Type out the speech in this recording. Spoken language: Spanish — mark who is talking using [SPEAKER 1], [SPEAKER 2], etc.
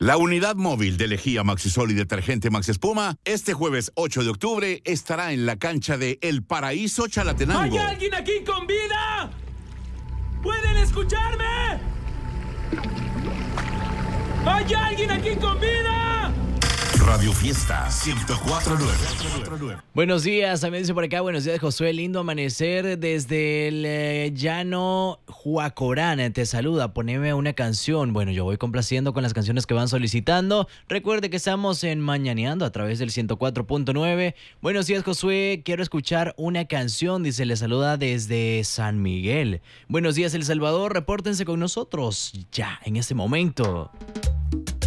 [SPEAKER 1] La unidad móvil de lejía Maxisol y detergente Max Espuma, este jueves 8 de octubre estará en la cancha de El Paraíso Chalatenango.
[SPEAKER 2] ¿Hay alguien aquí con vida? ¿Pueden escucharme? ¿Hay alguien aquí con vida?
[SPEAKER 1] Radio Fiesta 104.9.
[SPEAKER 3] Buenos días, también dice por acá, buenos días Josué, lindo amanecer desde el llano Huacorán, te saluda, poneme una canción. Bueno, yo voy complaciendo con las canciones que van solicitando. Recuerde que estamos en Mañaneando a través del 104.9. Buenos días Josué, quiero escuchar una canción, dice, le saluda desde San Miguel. Buenos días El Salvador, repórtense con nosotros ya en este momento.